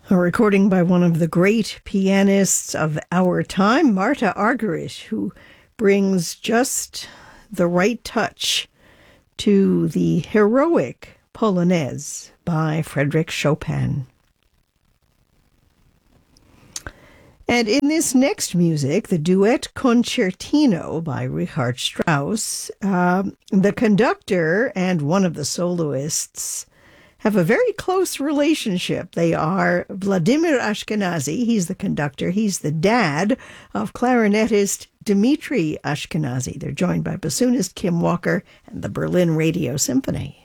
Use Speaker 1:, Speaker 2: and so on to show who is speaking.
Speaker 1: A recording by one of the great pianists of our time, Marta Argerich, who brings just the right touch to the heroic Polonaise by Frédéric Chopin. And in this next music, the duet Concertino by Richard Strauss, the conductor and one of the soloists have a very close relationship. They are Vladimir Ashkenazy, he's the conductor, he's the dad of clarinetist Dmitri Ashkenazy. They're joined by bassoonist Kim Walker and the Berlin Radio Symphony.